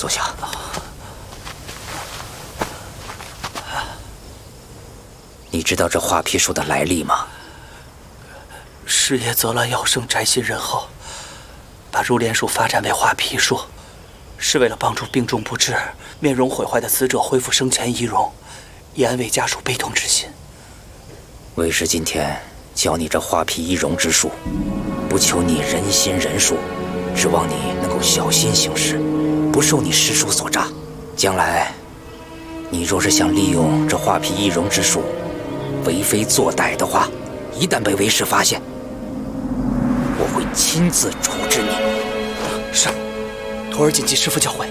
坐下。你知道这画皮术的来历吗？ 师爷择了药圣摘心人后，把入殓术发展为画皮术，是为了帮助病重不治、面容毁坏的死者恢复生前仪容，以安慰家属悲痛之心。 为师今天教你这画皮易容之术，不求你人心人术，指望你能够小心行事，不受你师叔所诈。将来，你若是想利用这画皮易容之术为非作歹的话，一旦被为师发现，我会亲自处置你。 是，徒儿谨记师父教诲。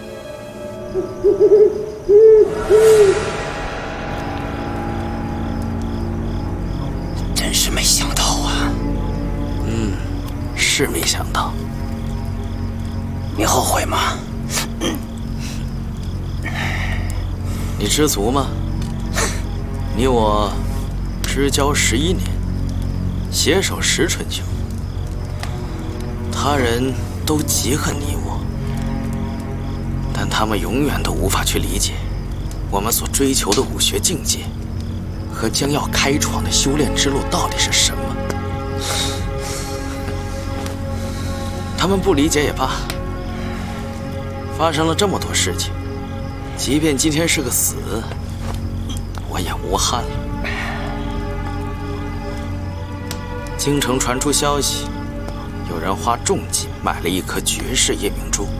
真是没想到啊！ 是没想到。 你后悔吗？ 你知足吗？你我知交11年，携手10春秋。他人都嫉恨你我，但他们永远都无法去理解我们所追求的武学境界和将要开创的修炼之路到底是什么。他们不理解也罢。发生了这么多事情，即便今天是个死，我也无憾了。京城传出消息，有人花重金买了一颗绝世夜明珠。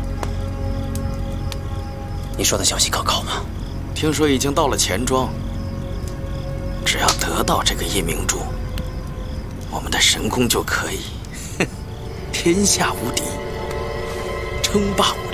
你说的消息可靠吗？ 听说已经到了钱庄。只要得到这个夜明珠，我们的神功就可以天下无敌，称霸